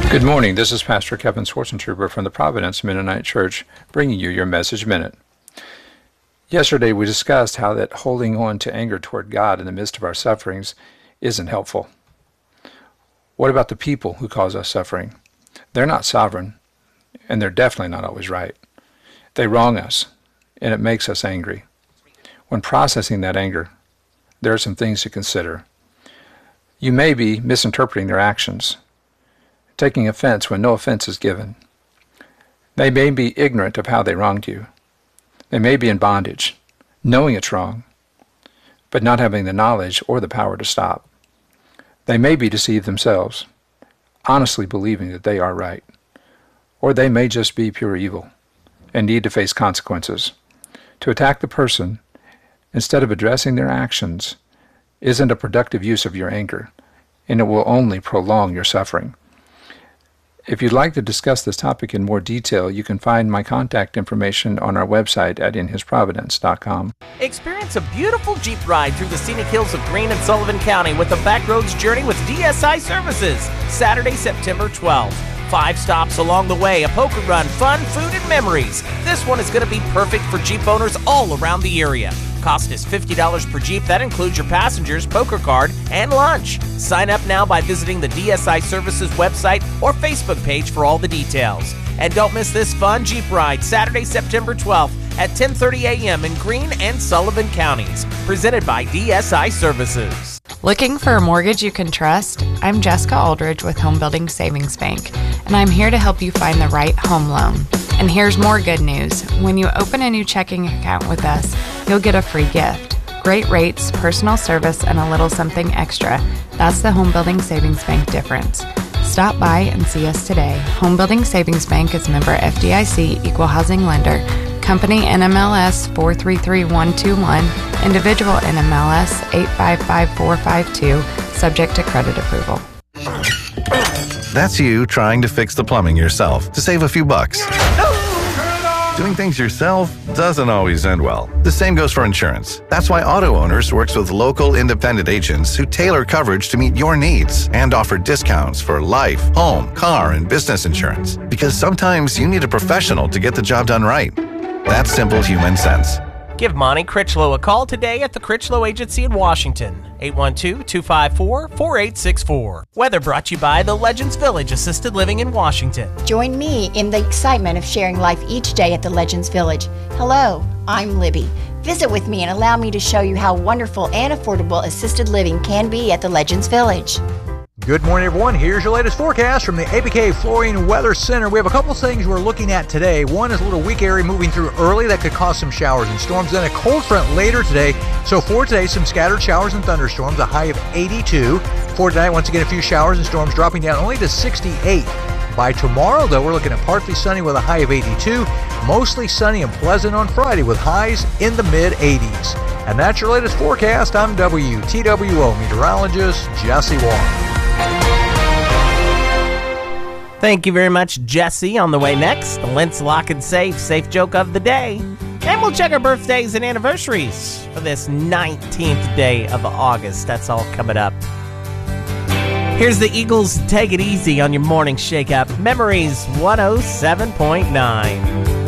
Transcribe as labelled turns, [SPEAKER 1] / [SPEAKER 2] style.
[SPEAKER 1] Good morning. This is Pastor Kevin Schwarzentrooper from the Providence Mennonite Church, bringing you your Message Minute. Yesterday we discussed how that holding on to anger toward God in the midst of our sufferings isn't helpful. What about the people who cause us suffering? They're not sovereign, and they're definitely not always right. They wrong us, and it makes us angry. When processing that anger, there are some things to consider. You may be misinterpreting their actions, taking offense when no offense is given. They may be ignorant of how they wronged you. They may be in bondage, knowing it's wrong, but not having the knowledge or the power to stop. They may be deceived themselves, honestly believing that they are right. Or they may just be pure evil and need to face consequences. To attack the person instead of addressing their actions isn't a productive use of your anger, and it will only prolong your suffering. If you'd like to discuss this topic in more detail, you can find my contact information on our website at inhisprovidence.com.
[SPEAKER 2] Experience a beautiful Jeep ride through the scenic hills of Greene and Sullivan County with the Backroads Journey with DSI Services, Saturday, September 12th. 5 stops along the way, a poker run, fun, food, and memories. This one is going to be perfect for Jeep owners all around the area. Cost is $50 per Jeep. That includes your passengers, poker card, and lunch. Sign up now by visiting the DSI Services website or Facebook page for all the details. And don't miss this fun Jeep ride, Saturday, September 12th at 10:30 a.m. in Greene and Sullivan counties. Presented by DSI Services.
[SPEAKER 3] Looking for a mortgage you can trust? I'm Jessica Aldridge with Home Building Savings Bank, and I'm here to help you find the right home loan. And here's more good news. When you open a new checking account with us, you'll get a free gift. Great rates, personal service, and a little something extra. That's the Home Building Savings Bank difference. Stop by and see us today. Home Building Savings Bank is member FDIC, equal housing lender. Company NMLS 433121, individual NMLS 855452, subject to credit approval.
[SPEAKER 4] That's you trying to fix the plumbing yourself to save a few bucks. Doing things yourself doesn't always end well. The same goes for insurance. That's why Auto Owners works with local independent agents who tailor coverage to meet your needs and offer discounts for life, home, car, and business insurance. Because sometimes you need a professional to get the job done right. That's simple human sense.
[SPEAKER 2] Give Monty Critchlow a call today at the Critchlow Agency in Washington, 812-254-4864. Weather brought to you by the Legends Village Assisted Living in Washington.
[SPEAKER 5] Join me in the excitement of sharing life each day at the Legends Village. Hello, I'm Libby. Visit with me and allow me to show you how wonderful and affordable assisted living can be at the Legends Village.
[SPEAKER 6] Good morning, everyone. Here's your latest forecast from the APK Flooring Weather Center. We have a couple things we're looking at today. One is a little weak area moving through early that could cause some showers and storms. Then a cold front later today. So for today, some scattered showers and thunderstorms, a high of 82. For tonight, once again, a few showers and storms dropping down only to 68. By tomorrow, though, we're looking at partly sunny with a high of 82. Mostly sunny and pleasant on Friday with highs in the mid-80s. And that's your latest forecast. I'm WTWO meteorologist Jesse Wong.
[SPEAKER 2] Thank you very much, Jesse. On the way next, the Lent's Lock and Safe joke of the day. And we'll check our birthdays and anniversaries for this 19th day of August. That's all coming up. Here's the Eagles' Take It Easy on your morning shake-up. Memories 107.9.